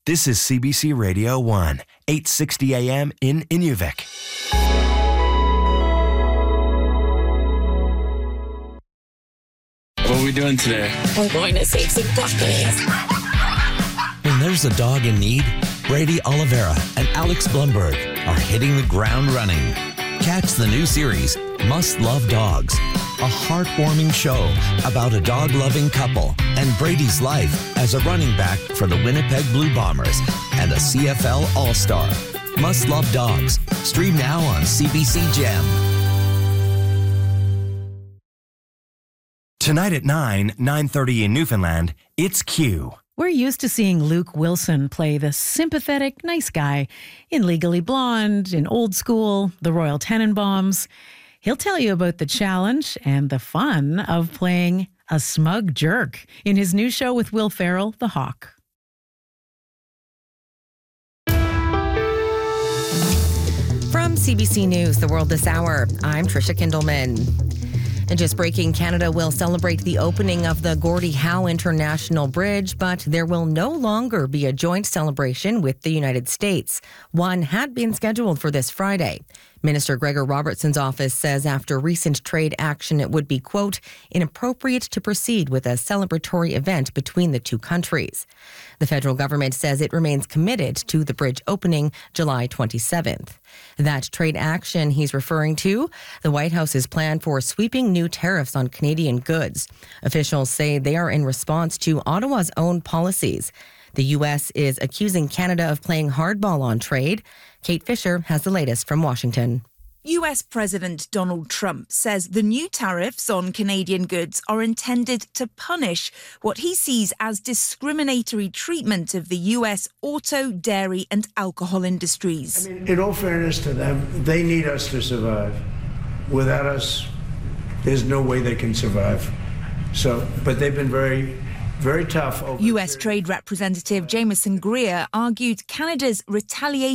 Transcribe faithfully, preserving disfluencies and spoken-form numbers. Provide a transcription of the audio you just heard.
This is C B C Radio one, eight sixty A M in Inuvik. What are we doing today? We're going to save some puppies. When there's a dog in need, Brady Oliveira and Alex Blumberg are hitting the ground running. Catch the new series, Must Love Dogs, a heartwarming show about a dog-loving couple and Brady's life as a running back for the Winnipeg Blue Bombers and a C F L All-Star. Must Love Dogs. Stream now on C B C Gem. Tonight at nine, nine thirty in Newfoundland, it's Q. We're used to seeing Luke Wilson play the sympathetic, nice guy in Legally Blonde, in Old School, The Royal Tenenbaums. He'll tell you about the challenge and the fun of playing a smug jerk in his new show with Will Ferrell, The Hawk. From C B C News, The World This Hour, I'm Trisha Kindleman. And just breaking, Canada will celebrate the opening of the Gordie Howe International Bridge, but there will no longer be a joint celebration with the United States. One had been scheduled for this Friday. Minister Gregor Robertson's office says after recent trade action, it would be, quote, inappropriate to proceed with a celebratory event between the two countries. The federal government says it remains committed to the bridge opening July twenty-seventh. That trade action he's referring to, the White House's plan for sweeping new tariffs on Canadian goods. Officials say they are in response to Ottawa's own policies. The U S is accusing Canada of playing hardball on trade. Kate Fisher has the latest from Washington. U S President Donald Trump says the new tariffs on Canadian goods are intended to punish what he sees as discriminatory treatment of the U S auto, dairy and alcohol industries. I mean, in all fairness to them, they need us to survive. Without us, there's no way they can survive. So, but they've been very, very tough. Over U S Trade Representative Jameson Greer argued Canada's retaliation